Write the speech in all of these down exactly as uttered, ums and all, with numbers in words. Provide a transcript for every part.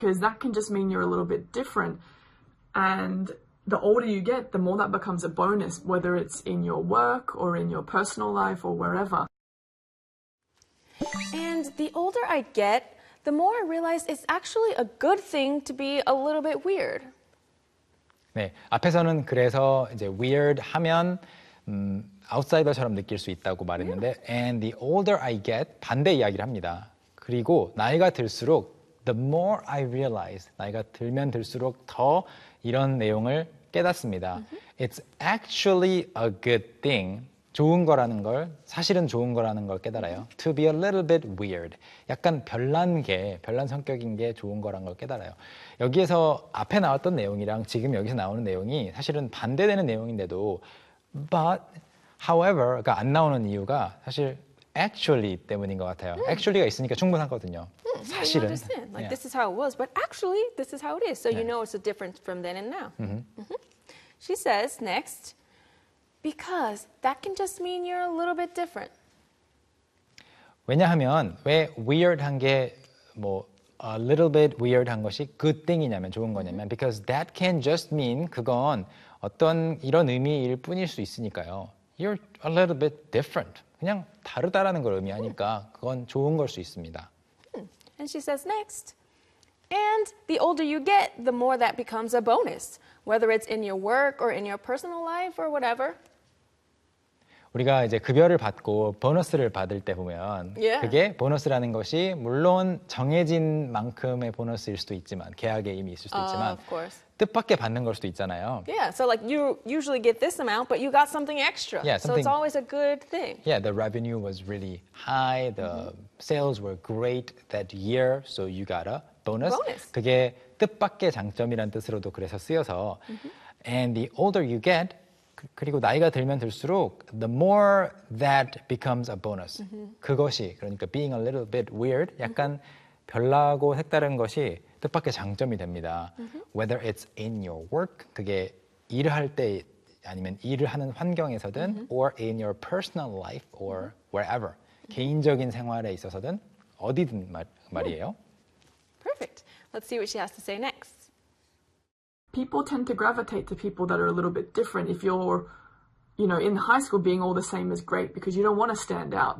because that can just mean you're a little bit different. And the older you get, the more that becomes a bonus, whether it's in your work or in your personal life or wherever. And the older I get, the more I realize it's actually a good thing to be a little bit weird. 네, 앞에서는 그래서 이제 weird 하면 음, 아웃사이더처럼 느낄 수 있다고 말했는데 and the older I get 반대 이야기를 합니다. 그리고 나이가 들수록 the more I realize 나이가 들면 들수록 더 이런 내용을 깨닫습니다. It's actually a good thing. 좋은 거라는 걸, 사실은 좋은 거라는 걸 깨달아요. To be a little bit weird. 약간 별난 게, 별난 성격인 게 좋은 거라는 걸 깨달아요. 여기에서 앞에 나왔던 내용이랑 지금 여기서 나오는 내용이 사실은 반대되는 내용인데도 but, however, 가 안 나오는 이유가 사실 actually 때문인 것 같아요. 음. actually가 있으니까 충분하거든요. 음, 사실은. You understand. Like yeah. this is how it was, but actually this is how it is. So yeah. you know it's a difference from then and now. Mm-hmm. Mm-hmm. She says next, because that can just mean you're a little bit different. 왜냐하면 왜 weird한 게 뭐 a little bit weird한 것이 good thing이냐면 좋은 거냐면 because that can just mean 그건 어떤 이런 의미일 뿐일 수 있으니까요. You're a little bit different. 그냥 다르다라는 걸 의미하니까 그건 좋은 걸 수 있습니다. And she says next, and the older you get, the more that becomes a bonus, whether it's in your work or in your personal life or whatever. 우리가 이제 급여를 받고 보너스를 받을 때 보면 Yeah. 그게 보너스라는 것이 물론 정해진 만큼의 보너스일 수도 있지만 계약에 이미 있을 수도 있지만 Uh, of course. 뜻밖의 받는 걸 수도 있잖아요. Yeah, so like you usually get this amount, but you got something extra. Yeah, so something- it's always a good thing. Yeah, the revenue was really high, the mm-hmm. sales were great that year, so you got a bonus. bonus. 그게 뜻밖의 장점이란 뜻으로도 그래서 쓰여서 mm-hmm. and the older you get, 그리고 나이가 들면 들수록 the more that becomes a bonus. Mm-hmm. 그것이 그러니까 being a little bit weird, 약간 mm-hmm. 별나고 색다른 것이 뜻밖의 장점이 됩니다. Mm-hmm. Whether it's in your work, 그게 일을 할 때 아니면 일을 하는 환경에서든 mm-hmm. or in your personal life or mm-hmm. wherever. Mm-hmm. 개인적인 생활에 있어서든 어디든 말, 말이에요. Perfect. Let's see what she has to say next. People tend to gravitate to people that are a little bit different. If you're, you know, in high school, being all the same is great because you don't want to stand out.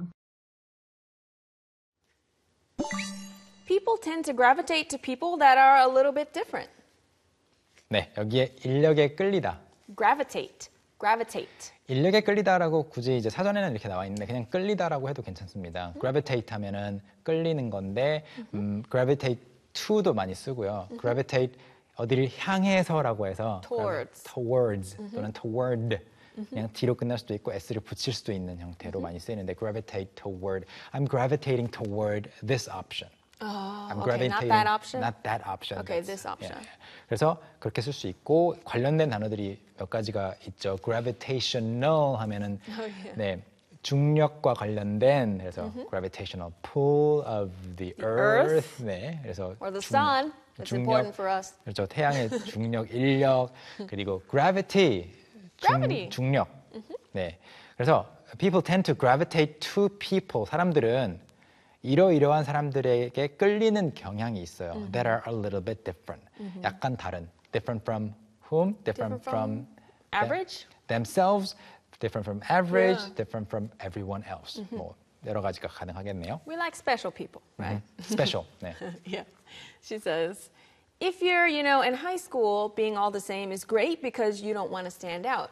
People tend to gravitate to people that are a little bit different. 네, 여기에 인력에 끌리다. Gravitate. Gravitate. 인력에 끌리다라고 굳이 이제 사전에는 이렇게 나와 있는데 그냥 끌리다라고 해도 괜찮습니다. gravitate 하면은 끌리는 건데 음, gravitate to도 많이 쓰고요. gravitate 어디를 향해서라고 해서 towards, towards 또는 toward 그냥 D로 끝날 수도 있고 S를 붙일 수도 있는 형태로 많이 쓰이는데 gravitate toward. I'm gravitating toward this option. Oh, I'm okay, not gravitating, that option? Not that option. Okay, That's- this option. yeah, yeah. 그래서 그렇게 쓸 수 있고 관련된 단어들이 몇 가지가 있죠. gravitational 하면은 Oh, yeah. 네, 중력과 관련된 그래서 mm-hmm. gravitational pull of the, The earth. earth. 네, 그래서 Or the 중- sun. It's important for us. 그렇죠. 태양의 중력, 인력 그리고 gravity. Gravity. 중, 중력. Mm-hmm. 네. 그래서 people tend to gravitate to people. 사람들은 이러이러한 사람들에게 끌리는 경향이 있어요. Mm-hmm. That are a little bit different. Mm-hmm. 약간 다른. Different from whom? Different, Different from, from average? Them, themselves. Different from average. Yeah. Different from everyone else. Mm-hmm. 뭐 여러 가지가 가능하겠네요. We like special people, right? Mm-hmm. Special. 네. Yeah. She says, if you're, you know, in high school, being all the same is great because you don't want to stand out.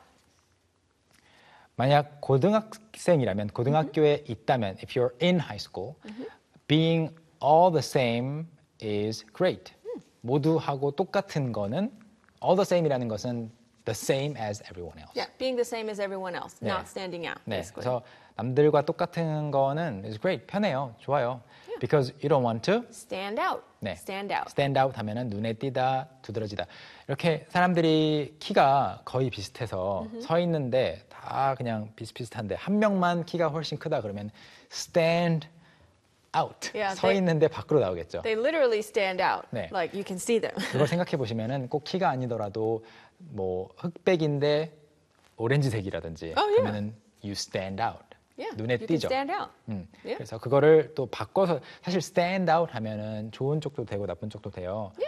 만약 고등학생이라면 고등학교에 mm-hmm. 있다면 if you're in high school, mm-hmm. being all the same is great. Mm. 모두 하고 똑같은 거는 all the same이라는 것은 the same as everyone else. Yeah, being the same as everyone else, 네. not standing out. 네, basically. 그래서 남들과 똑같은 거는 is great, 편해요, 좋아요. Yeah. Because you don't want to stand out. 네. Stand out. stand out 하면은 눈에 띄다, 두드러지다. 이렇게 사람들이 키가 거의 비슷해서 mm-hmm. 서 있는데 다 그냥 비슷비슷한데 한 명만 키가 훨씬 크다 그러면 stand out. Yeah, 서 they, 있는데 밖으로 나오겠죠. They literally stand out. 네. Like you can see them. 그걸 생각해 보시면은 꼭 키가 아니더라도 뭐 흑백인데 오렌지색이라든지 Oh, yeah. 그러면은 you stand out. Yeah, 눈에 you can 띄죠. stand out. 음, Yeah. 그래서 그거를 또 바꿔서 사실 stand out 하면은 좋은 쪽도 되고 나쁜 쪽도 돼요.